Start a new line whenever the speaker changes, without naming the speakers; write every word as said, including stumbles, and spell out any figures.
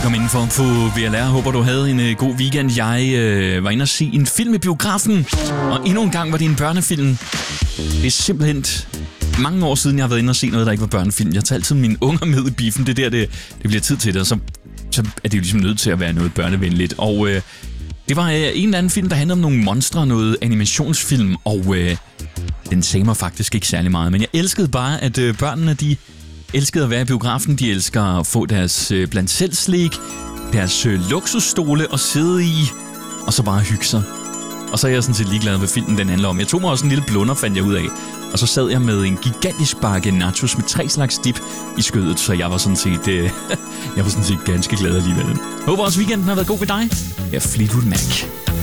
Velkommen indenfor på V L R. Håber, du havde en uh, god weekend. Jeg uh, var inde og se en film i biografen, og endnu en gang var det en børnefilm. Det er simpelthen mange år siden, jeg har været inde og se noget, der ikke var børnefilm. Jeg tager altid mine unger med i biffen. Det der, det, det bliver tid til det, og så, så er det jo ligesom nødt til at være noget børnevenligt. Og uh, det var uh, en eller anden film, der handlede om nogle monstre, noget animationsfilm, og uh, den sagde mig faktisk ikke særlig meget. Men jeg elskede bare, at uh, børnene, de elskede at være i biografen. De elsker at få deres øh, blandt selv slik, deres øh, luksusstole og sidde i, og så bare hygge sig. Og så er jeg sådan set ligeglad, hvad filmen den handler om. Jeg tog mig også en lille blunder, fandt jeg ud af. Og så sad jeg med en gigantisk bakke nachos med tre slags dip i skødet, så jeg var sådan set, øh, jeg var sådan set ganske glad alligevel. Håber også, weekenden har været god ved dig. Jeg er Fleetwood Mac.